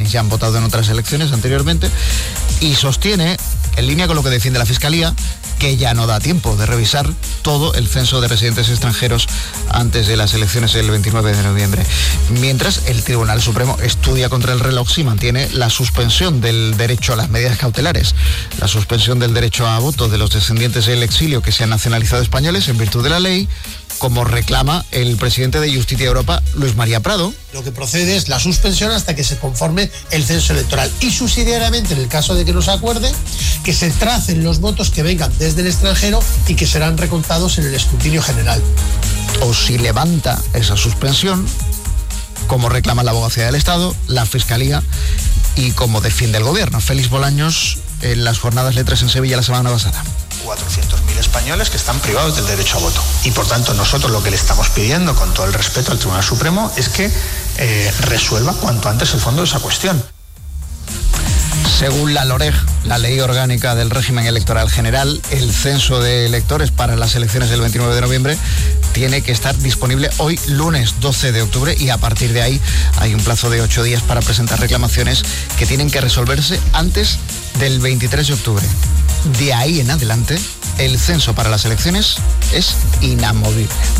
quienes ya han votado en otras elecciones anteriormente, y sostiene, en línea con lo que defiende la Fiscalía, que ya no da tiempo de revisar todo el censo de residentes extranjeros antes de las elecciones el 29 de noviembre. Mientras, el Tribunal Supremo estudia contra el reloj si mantiene la suspensión del derecho a las medidas cautelares, la suspensión del derecho a voto de los descendientes del exilio que se han nacionalizado españoles en virtud de la ley, como reclama el presidente de Justicia Europa, Luis María Prado. Lo que procede es la suspensión hasta que se conforme el censo electoral y subsidiariamente, en el caso de que no se acuerde, que se tracen los votos que vengan desde el extranjero y que serán recontados en el escrutinio general. O si levanta esa suspensión, como reclama la Abogacía del Estado, la Fiscalía y como defiende el Gobierno. Félix Bolaños en las jornadas Letras en Sevilla la semana pasada. 400.000 españoles que están privados del derecho a voto. Y por tanto nosotros lo que le estamos pidiendo, con todo el respeto al Tribunal Supremo, es que resuelva cuanto antes el fondo de esa cuestión. Según la LOREG, la Ley Orgánica del Régimen Electoral General, el censo de electores para las elecciones del 29 de noviembre tiene que estar disponible hoy, lunes 12 de octubre, y a partir de ahí hay un plazo de 8 días para presentar reclamaciones que tienen que resolverse antes del 23 de octubre. De ahí en adelante, el censo para las elecciones es inamovible.